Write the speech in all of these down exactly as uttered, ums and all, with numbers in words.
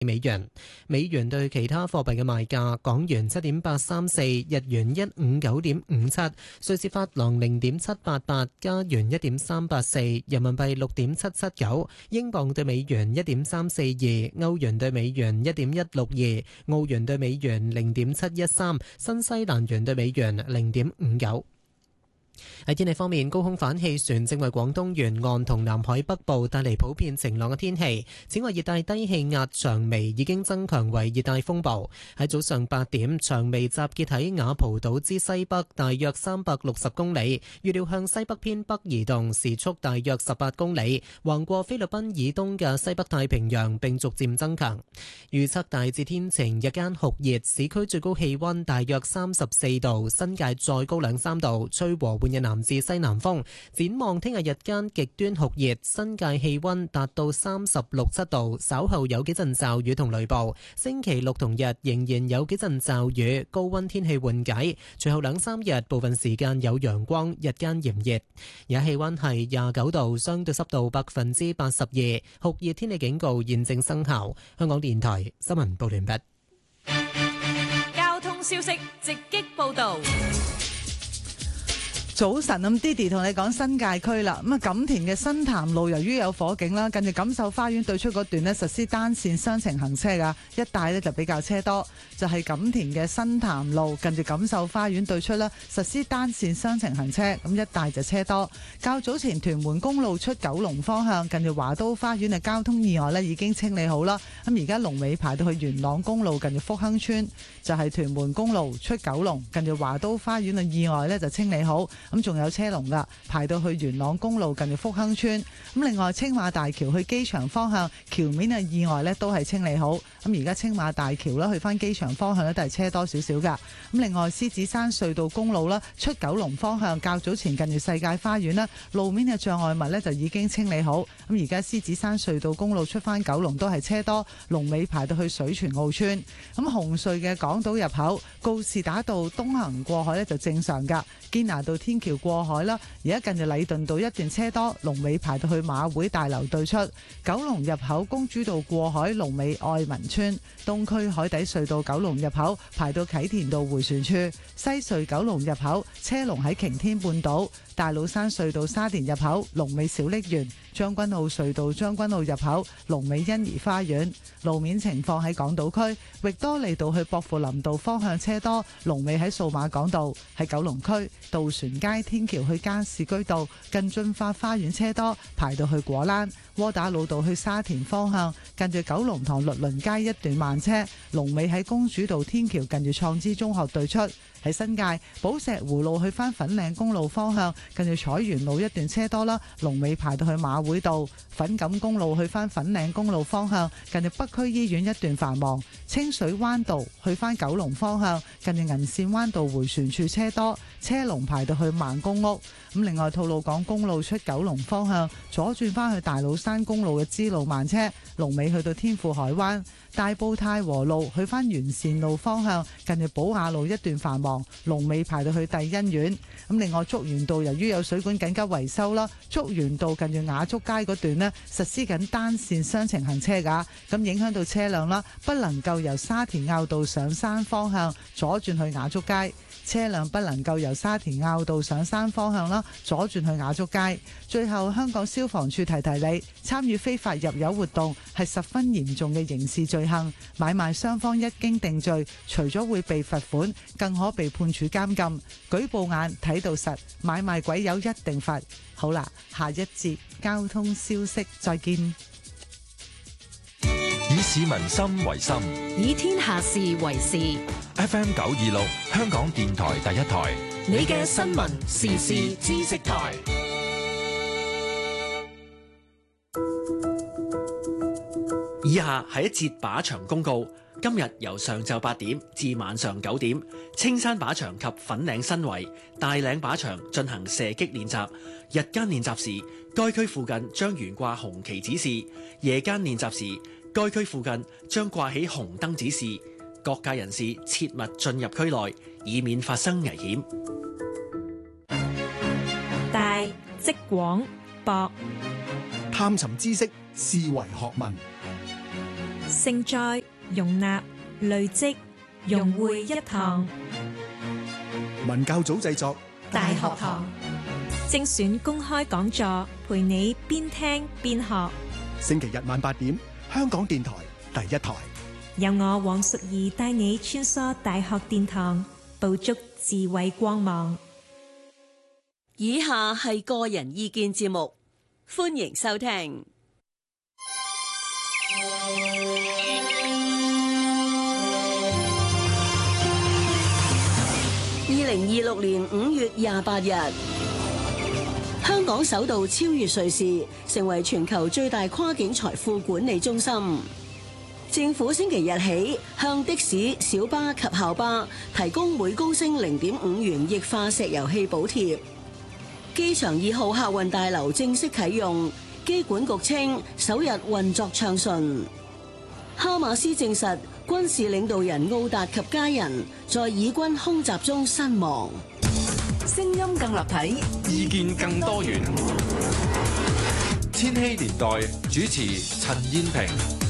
美元。美元對其他貨幣嘅賣價：港元七點八三四，日元一五九點五七，瑞士法郎零點七八八，加元一點三八四，人民幣六點七七九，英鎊對美元一點三四二，歐元對美元一點一六二，澳元對美元零點七一三，新西蘭元對美元零點五九。喺天氣方面，高空反氣旋正為廣東沿岸同南海北部帶嚟普遍晴朗嘅天氣。此外，熱帶低氣壓長眉已經增強為熱帶風暴。喺早上八點，長眉集結喺雅蒲島之西北，大約三百六十公里，預料向西北偏北移動，時速大約十八公里，橫過菲律賓以東嘅西北太平洋，並逐漸增強。預測大致天晴，日間酷熱，市區最高氣溫大約三十四度，新界再高兩三度，吹和緩嘅南至西南風。展望聽日日間極端酷熱，新界氣溫達到三十六七度，稍後有幾陣驟雨同雷暴。星期六同日仍然有幾陣驟雨，高溫天氣緩解。隨後兩三日部分時間有陽光，日間炎熱。而家氣溫係廿九度，相對濕度百分之八十二，酷熱天氣警告現正生效。香港電台新聞報完畢。 交通消息直擊報道。 早晨，咁 Didi 同你講新界區啦。咁啊，錦田嘅新潭路由於有火警啦，近住錦繡花園對出嗰段呢實施單線雙程行車噶，一帶呢就比較車多。就係錦田嘅新潭路近住錦繡花園對出啦，實施單線雙程行車，咁一帶就車多。較早前屯門公路出九龍方向近住華都花園嘅交通意外呢已經清理好啦。咁而家龍尾排到去元朗公路近住福亨村，就係屯門公路出九龍近住華都花園嘅意外呢就清理好。咁仲有車龍噶，排到去元朗公路近住福亨村。咁另外青馬大橋去機場方向橋面嘅意外呢都係清理好。咁而家青馬大橋啦去翻機場方向呢都係車多少少噶。咁另外獅子山隧道公路啦出九龍方向較早前近住世界花園啦路面嘅障礙物呢就已經清理好。咁而家獅子山隧道公路出翻九龍都係車多，龍尾排到去水泉澳村。咁紅隧嘅港島入口告士打道東行過海呢就正常噶，堅拿道天橋過海啦，而家近住禮頓道一段車多，龍尾排到去馬會大樓對出。九龍入口公主道過海，龍尾愛民村。東區海底隧道九龍入口排到啟田道迴旋處。西隧九龍入口車龍喺擎天半島。大老山隧道沙田入口龍尾小瀝源。將軍澳隧道將軍澳入口龍尾欣怡花園。路面情況喺港島區域多利道去薄扶林道方向車多，龍尾喺數碼港道。喺九龍區渡船街天橋去加士居道近駿發花園車多，排到去果欄。窩打老道去沙田方向近住九龍塘律倫街一段慢車，龍尾喺公主道天橋近住創知中學對出。喺新界寶石湖路去返粉嶺公路方向近住彩園路一段車多啦，龍尾排到去馬會道。粉錦公路去返粉嶺公路方向近住北區醫院一段繁忙。清水灣道去返九龍方向近住銀線灣道迴旋處車多，車龍排到去孟公屋。咁另外吐露港公路出九龍方向左轉返去大老山公路嘅支路慢車，龍尾去到天富海灣。大埔太和路去返完善路方向近住寶雅路一段繁忙，龍尾排到去帝欣苑。咁另外竹園道由於有水管緊急維修啦，竹園道近住雅竹街嗰段呢實施緊單線雙程行車噶，咁影響到車輛啦，不能夠由沙田坳道上山方向左轉去雅竹街。車輛不能夠由沙田坳道上山方向啦，左轉去雅竹街。最後，香港消防處提提你，參與非法入油活動係十分嚴重嘅刑事罪行，買賣雙方一經定罪，除咗會被罰款，更可被判處監禁。舉報眼睇到實，買賣鬼友一定罰。好啦，下一節交通消息再見。 以市民心為心， 以天下事為事。 F M 九二六香港電台第一台， 你嘅新聞時事知識台。 以下係一節靶場公告。今日由上晝八點至晚上九點，青山靶場及粉嶺新圍、大嶺靶場進行射擊練習。日間練習時，該區附近將懸掛紅旗指示；夜間練習時，該區附近將掛起紅燈指示。各界人士切勿進入區內，以免發生危險。 大即廣博， 探尋知識，視為學問。 盛載、容納、累積、融匯一堂。 文教組製作， 大學堂精選公開講座，陪你邊聽邊學。 星期日晚八點，香港電台第一台。 由我黃淑儀帶你穿梭大學殿堂，捕捉智慧光芒。 以下係個人意見節目，歡迎收聽。二零二六年五月廿八日，香港首度超越瑞士，成為全球最大跨境財富管理中心。政府星期日起向的士、小巴及校巴提供每公升零點五元液化石油氣補貼。機場二號客運大樓正式啟用，機管局稱首日運作暢順。哈馬斯證實軍事領導人奧達及家人在以軍空襲中身亡。聲音更立體， 意見更多元。千禧年代主持陳燕萍。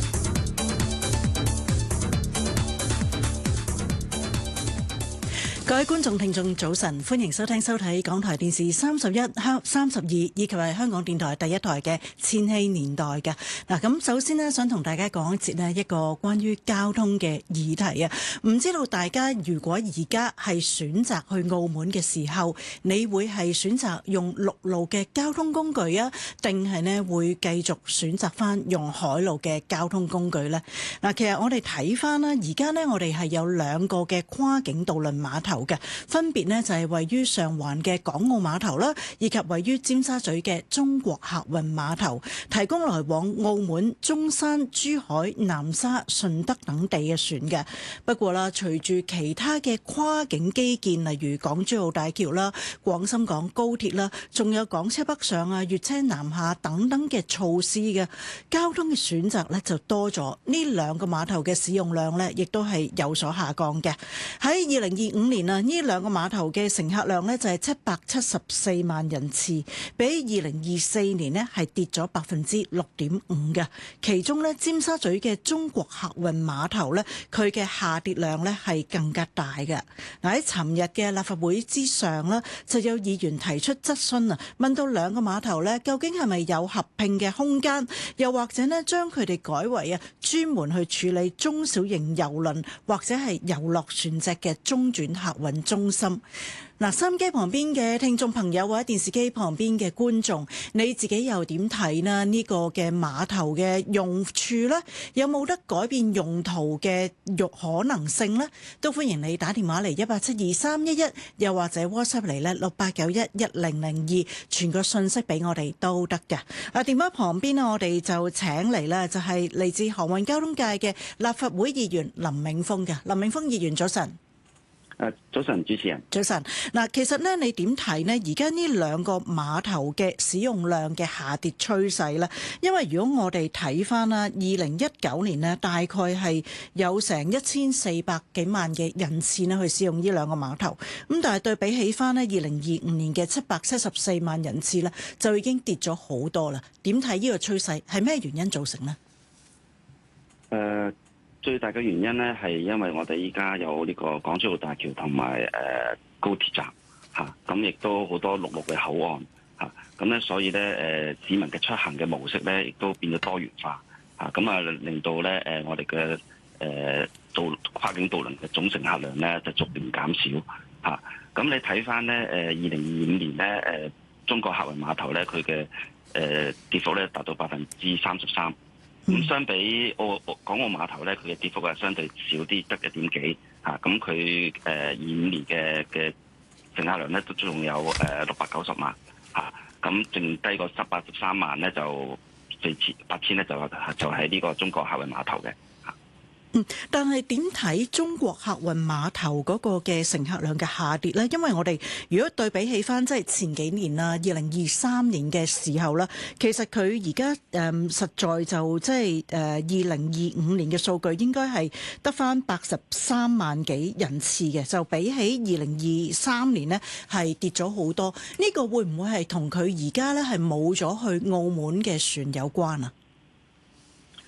各位觀眾聽眾早晨，歡迎收聽收睇港台電視三十一、香三十二以及係香港電台第一台嘅千禧年代嘅。嗱，咁首先呢，想同大家講一節呢一個關於交通嘅議題啊。唔知道大家如果而家係選擇去澳門嘅時候，你會係選擇用陸路嘅交通工具啊，定係呢會繼續選擇翻用海路嘅交通工具呢？嗱，其實我哋睇翻啦，而家呢，我哋係有兩個嘅跨境渡輪碼頭嘅，分別呢就係位於上環嘅港澳碼頭啦，以及位於尖沙咀嘅中國客運碼頭，提供來往澳門、中山、珠海、南沙、順德等地嘅船嘅。不過啦，隨住其他嘅跨境基建，例如港珠澳大橋啦、廣深港高鐵啦，仲有港車北上啊、粵車南下等等嘅措施嘅交通嘅選擇呢就多咗。呢兩個碼頭嘅使用量呢亦都係有所下降嘅。喺二零二五年啊，呢兩個碼頭嘅乘客量呢就係七百七十四萬人次，比二零二四年呢係跌咗百分之六點五嘅。其中呢，尖沙咀嘅中國客運碼頭呢，佢嘅下跌量呢係更加大嘅。嗱，喺尋日嘅立法會之上呢，就有議員提出質詢啊，問到兩個碼頭呢，究竟係咪有合併嘅空間，又或者呢將佢哋改為啊專門去處理中小型郵輪或者係遊樂船隻嘅中轉客運中心。嗱，收音機旁邊嘅聽眾朋友或者電視機旁邊嘅觀眾，你自己又點睇呢？呢個嘅碼頭嘅用處呢，有冇得改變用途嘅可能性呢？都歡迎你打電話嚟一八七二三一一，又或者 WhatsApp 嚟呢六八九一一零零二，傳個信息俾我哋都得嘅。啊，電話旁邊呢，我哋就請嚟呢，就係嚟自航運交通界嘅立法會議員林永豐嘅。林永豐議員早晨。 誒，早晨，主持人。早晨。 嗱，其實咧，你點睇呢？而家呢兩個碼頭嘅使用量嘅下跌趨勢咧，因為如果我哋睇翻啦，二零一九年呢，大概係有成一千四百幾萬嘅人次呢去使用呢兩個碼頭，咁但係對比起翻呢，二零二五年嘅七百七十四萬人次呢，就已經跌咗好多啦。點睇呢個趨勢？係咩原因造成呢？ 誒、呃。最大嘅原因咧，係因為我哋依家有呢個港珠澳大橋同埋誒高鐵站嚇，咁、啊、亦都好多陸路嘅口岸嚇，咁、啊、咧所以咧誒、呃、市民嘅出行嘅模式咧，亦都變咗多元化嚇，咁啊令到咧誒、呃、我哋嘅誒渡跨境渡輪嘅總乘客量咧就逐年減少嚇。咁、啊、你睇翻咧誒二零二五年咧誒、呃、中國客運碼頭咧佢嘅誒跌幅咧達到百分之三十三。咁相比澳港澳碼頭咧，佢嘅跌幅係相對少啲，得一點幾嚇。咁佢誒二五年嘅嘅乘客量咧，都仲有誒六百九十萬嚇。咁剩低個十八十三萬咧，就四千八千咧，就就喺呢個中國客運碼頭嘅。 嗯，但係點睇中國客運碼頭嗰個嘅乘客量嘅下跌呢？因為我哋如果對比起翻即係前幾年啦，二零二三年嘅時候啦，其實佢而家誒實在就即係誒二零二五年嘅數據應該係得翻八十三萬幾人次嘅，就比起二零二三年呢係跌咗好多。呢、這個會唔會係同佢而家呢係冇咗去澳門嘅船有關啊？ 誒、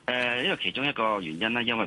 誒，因為其中一個原因咧，因為